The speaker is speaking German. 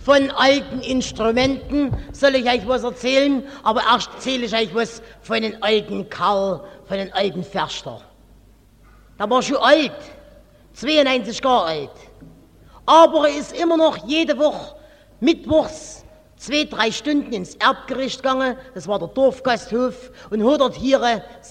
von alten Instrumenten soll ich euch was erzählen, aber erst erzähle ich euch was von einem alten Kerl, von einem alten Förster. Der war schon alt, 92 Jahre alt, aber er ist immer noch jede Woche mittwochs 2-3 Stunden ins Erbgericht gegangen, das war der Dorfgasthof, und hat dort Tiere